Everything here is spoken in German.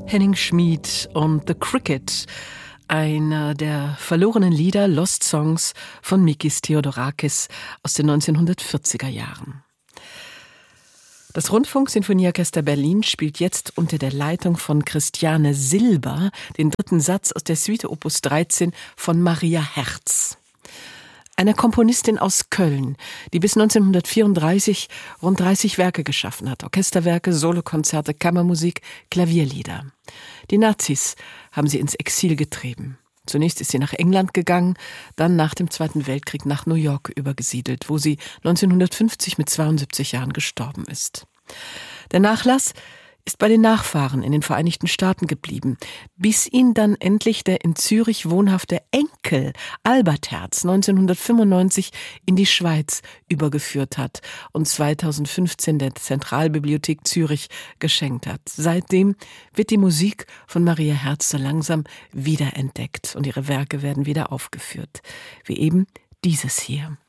Henning Schmid und The Cricket, einer der verlorenen Lieder, Lost Songs von Mikis Theodorakis aus den 1940er Jahren. Das Rundfunk-Sinfonieorchester Berlin spielt jetzt unter der Leitung von Christiane Silber den dritten Satz aus der Suite Opus 13 von Maria Herz, einer Komponistin aus Köln, die bis 1934 rund 30 Werke geschaffen hat. Orchesterwerke, Solokonzerte, Kammermusik, Klavierlieder. Die Nazis haben sie ins Exil getrieben. Zunächst ist sie nach England gegangen, dann nach dem Zweiten Weltkrieg nach New York übergesiedelt, wo sie 1950 mit 72 Jahren gestorben ist. Der Nachlass ist bei den Nachfahren in den Vereinigten Staaten geblieben, bis ihn dann endlich der in Zürich wohnhafte Enkel Albert Herz 1995 in die Schweiz übergeführt hat und 2015 der Zentralbibliothek Zürich geschenkt hat. Seitdem wird die Musik von Maria Herz so langsam wiederentdeckt und ihre Werke werden wieder aufgeführt, wie eben dieses hier.